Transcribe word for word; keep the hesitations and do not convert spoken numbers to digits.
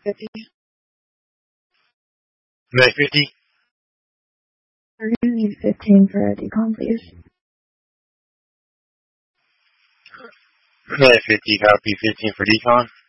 fifty. Right, fifty. We're gonna need fifteen for a decon, please. Right, fifty. Copy. fifteen for decon.